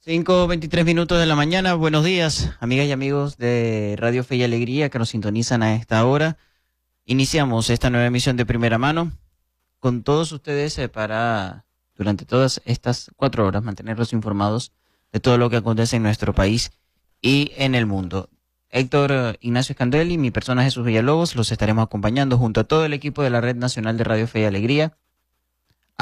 5:23 de la mañana. Buenos días, amigas y amigos de Radio Fe y Alegría que nos sintonizan a esta hora. Iniciamos esta nueva emisión de Primera Mano con todos ustedes para, durante todas estas 4 horas, mantenerlos informados de todo lo que acontece en nuestro país y en el mundo. Héctor Ignacio Escandel y mi persona Jesús Villalobos los estaremos acompañando junto a todo el equipo de la Red Nacional de Radio Fe y Alegría